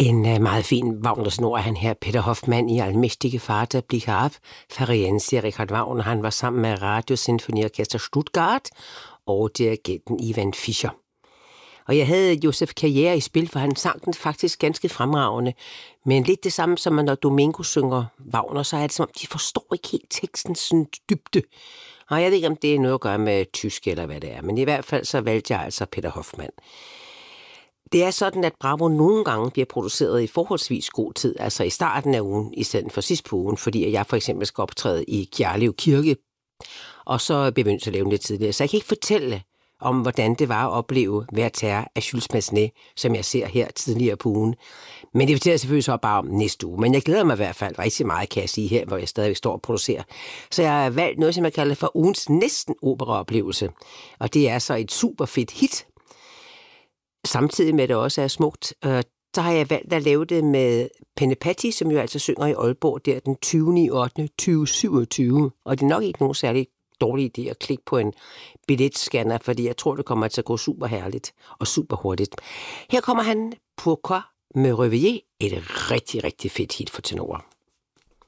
En meget fin Wagner-snor er han her, Peter Hoffmann i Allmächtige Vater blick herab, Farienzi Richard Wagner. Han var sammen med Radiosinfoniorkester Stuttgart og dirigenten Ivan Fischer. Og jeg havde Josef Carrière i spil, for han sang den faktisk ganske fremragende. Men lidt det samme som når Domingo synger Wagner, så er det som om, de forstår ikke helt tekstens dybde. Og jeg ved ikke, om det er noget at gøre med tysk eller hvad det er, men i hvert fald så valgte jeg altså Peter Hoffmann. Det er sådan, at Bravo nogle gange bliver produceret i forholdsvis god tid, altså i starten af ugen, i stedet for sidst på ugen, fordi jeg for eksempel skal optræde i Gjerlev Kirke, og så begyndt at lave det tidligere. Så jeg kan ikke fortælle om, hvordan det var at opleve hver terror af Jules Massenet, som jeg ser her tidligere på ugen. Men det fortæller selvfølgelig så bare om næste uge. Men jeg glæder mig i hvert fald rigtig meget, kan jeg sige, her, hvor jeg stadigvæk står og producerer. Så jeg har valgt noget, som jeg kalder for ugens næsten operaoplevelse. Og det er så et super fedt hit, samtidig med, at det også er smukt. Så har jeg valgt at lave det med Penne Patti, som jo altså synger i Aalborg der den 20.8.2027. Og det er nok ikke nogen særlig dårlig idé at klikke på en billetscanner, fordi jeg tror, det kommer til at gå super herligt og super hurtigt. Her kommer han Pourquoi me réveiller, et rigtig, rigtig fedt hit for tenorer.